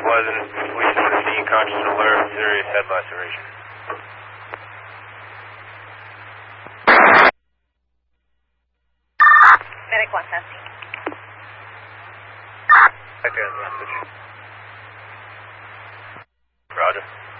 Pleasant, police 15, conscious and alert, serious head laceration. Medic 110. Check as message. Roger.